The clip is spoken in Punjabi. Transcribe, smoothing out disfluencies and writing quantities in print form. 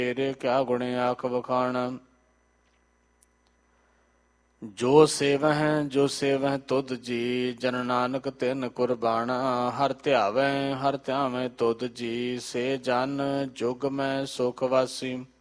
ਤੇਰੇ ਕਿਆ ਗੁਣ ਆਖ ਵਖਾਣ। ਜੋ ਸੇਵਹਿ ਤੁਧ ਜੀ, ਜਨ ਨਾਨਕ ਤਿਨ ਕੁਰਬਾਨਾ। ਹਰ ਧਿਆਵੈ ਤੁਧ ਜੀ, ਸੇ ਜਨ ਜੁਗ ਮੈਂ ਸੁਖ ਵਾਸੀ।